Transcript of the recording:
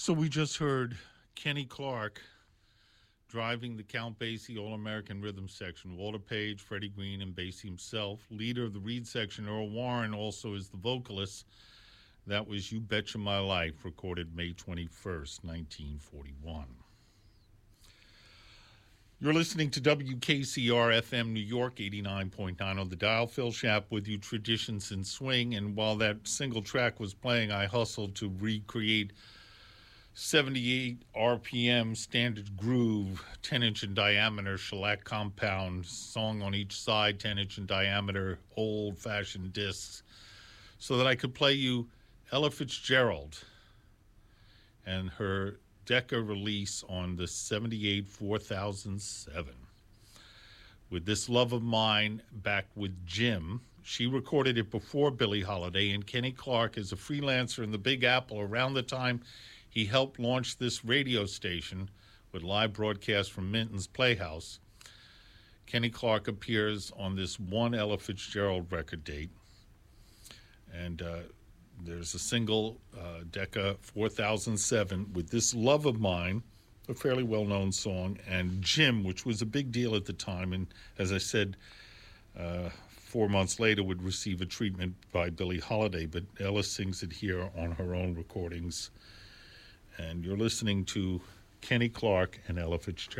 So we just heard Kenny Clark driving the Count Basie All-American Rhythm section. Walter Page, Freddie Green, and Basie himself. Leader of the Reed section, Earl Warren, also is the vocalist. That was You Betcha My Life, recorded May 21st, 1941. You're listening to WKCR-FM New York, 89.9 on the dial. Phil Schapp with you, Traditions in Swing. And while that single track was playing, I hustled to recreate 78 RPM standard groove, 10-inch in diameter, shellac compound, song on each side, 10-inch in diameter, old-fashioned discs, so that I could play you Ella Fitzgerald and her Decca release on the 78 4007. With This Love of Mine, back with Jim. She recorded it before Billie Holiday, and Kenny Clark is a freelancer in the Big Apple. Around the time he helped launch this radio station with live broadcasts from Minton's Playhouse, Kenny Clark appears on this one Ella Fitzgerald record date. And there's a single, Decca 4007, with This Love of Mine, a fairly well-known song, and Jim, which was a big deal at the time. And as I said, 4 months later would receive a treatment by Billie Holiday, but Ella sings it here on her own recordings. And you're listening to Kenny Clark and Ella Fitzgerald.